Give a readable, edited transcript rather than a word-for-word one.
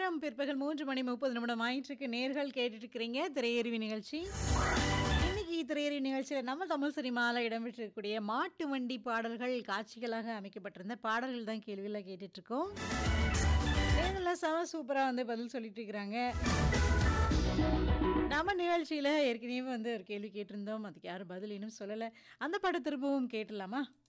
நேரம் பிற்பகல் 3:30 ஆயிட்டிருக்கு. நேர்கள் கேட்டுட்டு இருக்கிறீங்க திரையருவி நிகழ்ச்சி. இன்னைக்கு திரையருவி நிகழ்ச்சியில நம்ம தமிழ் சினிமால இடம்பெற்றிருக்கக்கூடிய மாட்டு வண்டி பாடல்கள் காட்சிகளாக அமைக்கப்பட்டிருந்த பாடல்கள் தான் கேள்வியில கேட்டுட்டு இருக்கோம். நேர்கள்லாம் செம சூப்பரா வந்து பதில் சொல்லிட்டு இருக்கிறாங்க. நம்ம நிகழ்ச்சியில ஏற்கனவே வந்து ஒரு கேள்வி கேட்டிருந்தோம். அதுக்கு யாரும் பதில் இன்னும் சொல்லல. அந்த பாட்ட திரும்பவும் கேட்டுடலாமா?